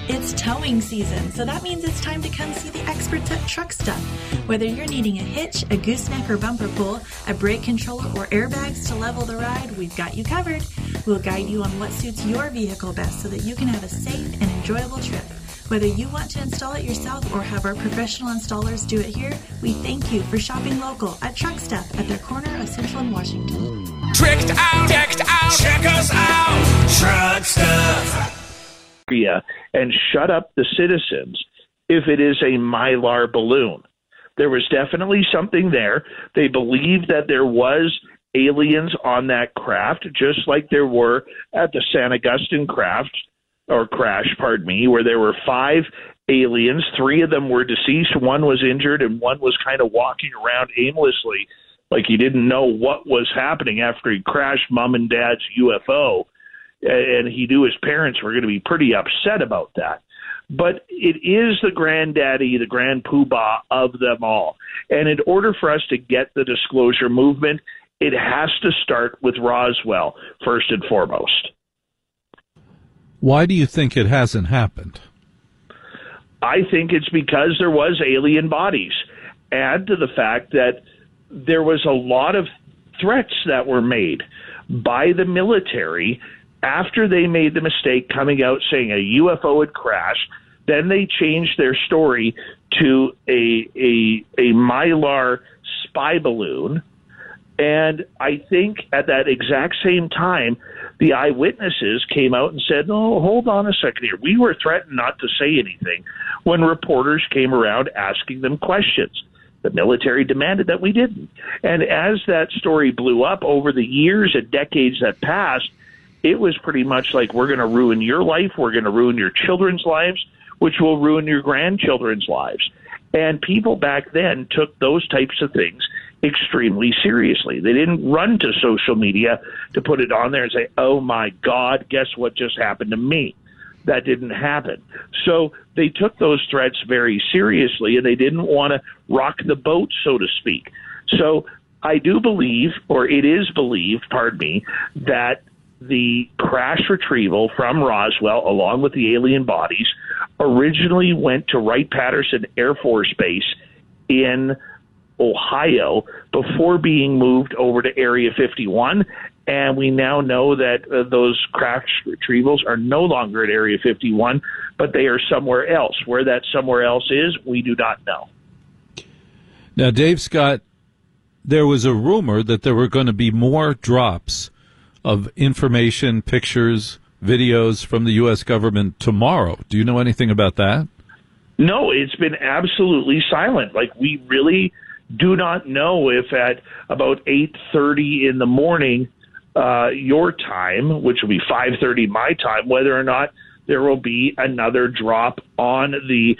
It's towing season, so that means it's time to come see the experts at Truck Stuff. Whether you're needing a hitch, a gooseneck or bumper pull, a brake controller, or airbags to level the ride, we've got you covered. We'll guide you on what suits your vehicle best so that you can have a safe and enjoyable trip. Whether you want to install it yourself or have our professional installers do it here, we thank you for shopping local at Truck Stuff at their corner of Central and Washington. Tricked out, decked out, check us out, Truck Stuff. And shut up the citizens if it is a Mylar balloon. There was definitely something there. They believed that there was aliens on that craft, just like there were at the San Agustin crash, where there were 5 aliens. 3 of them were deceased, 1 was injured, and 1 was kind of walking around aimlessly like he didn't know what was happening after he crashed Mom and Dad's UFO. And he knew his parents were going to be pretty upset about that. But it is the granddaddy, the grand poobah of them all. And in order for us to get the disclosure movement, it has to start with Roswell, first and foremost. Why do you think it hasn't happened? I think it's because there was alien bodies. Add to the fact that there was a lot of threats that were made by the military after they made the mistake coming out saying a UFO had crashed. Then they changed their story to a Mylar spy balloon. And I think at that exact same time, the eyewitnesses came out and said, "No, hold on a second here. We were threatened not to say anything," when reporters came around asking them questions. The military demanded that we didn't. And as that story blew up over the years and decades that passed, it was pretty much like, we're going to ruin your life, we're going to ruin your children's lives, which will ruin your grandchildren's lives. And people back then took those types of things extremely seriously. They didn't run to social media to put it on there and say, "Oh my God, guess what just happened to me?" That didn't happen. So they took those threats very seriously, and they didn't want to rock the boat, so to speak. So I do believe, or it is believed, that the crash retrieval from Roswell, along with the alien bodies, originally went to Wright-Patterson Air Force Base in Ohio before being moved over to Area 51. And we now know that those crash retrievals are no longer at Area 51, but they are somewhere else. Where that somewhere else is, we do not know. Now, Dave Scott, there was a rumor that there were going to be more drops of information, pictures, videos from the U.S. government tomorrow. Do you know anything about that? No, it's been absolutely silent. Like, we really do not know if at about 8:30 in the morning, your time, which will be 5:30 my time, whether or not there will be another drop on the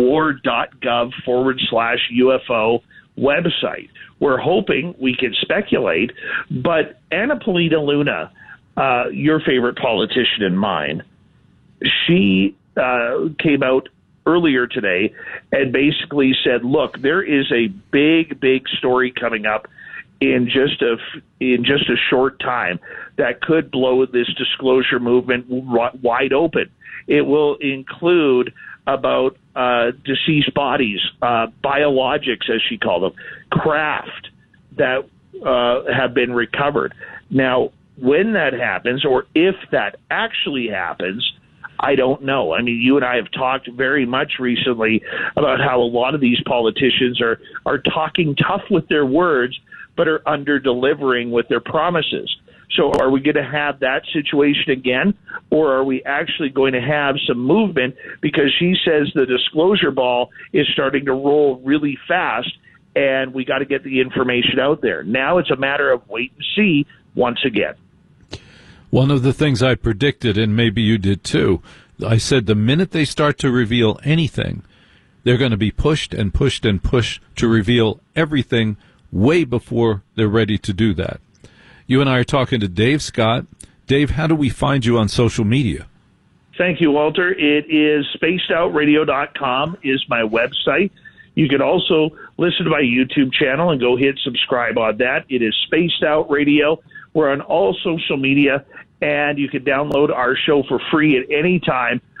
war.gov/UFO website. We're hoping, we can speculate, but Anna Polina Luna, your favorite politician and mine, she came out earlier today and basically said, look, there is a big story coming up in just a short time that could blow this disclosure movement wide open. It will include about deceased bodies, biologics, as she called them, craft that have been recovered. Now, when that happens, or if that actually happens, I don't know. I mean, you and I have talked very much recently about how a lot of these politicians are talking tough with their words, but are under-delivering with their promises. So are we going to have that situation again, or are we actually going to have some movement? Because she says the disclosure ball is starting to roll really fast, and we got to get the information out there. Now it's a matter of wait and see once again. One of the things I predicted, and maybe you did too, I said the minute they start to reveal anything, they're going to be pushed and pushed and pushed to reveal everything way before they're ready to do that. You and I are talking to Dave Scott. Dave, how do we find you on social media? Thank you, Walter. It is spacedoutradio.com is my website. You can also listen to my YouTube channel and go hit subscribe on that. It is Spaced Out Radio. We're on all social media, and you can download our show for free at any time